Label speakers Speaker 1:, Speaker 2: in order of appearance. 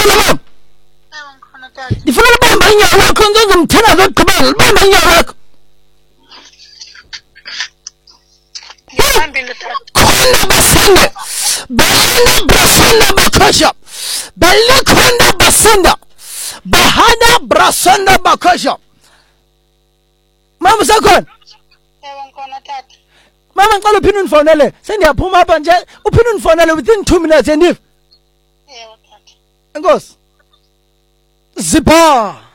Speaker 1: mama. Ndifuna ubamba inyawo lakho ngizomthela ngegqibela. Ubamba inyawo lakho. Khona basanda. Bahana brasanda bakasha. Balikhona basanda. Bahana brasanda bakasha. Mama usakhona?
Speaker 2: Ngikhona tata.
Speaker 1: Mama ngicela uphinde unifonele. Sendiyaphuma apha nje. Uphinde unifonele within 2 minutes endive.
Speaker 2: Yebo tata.
Speaker 1: Enkosi. Zipha.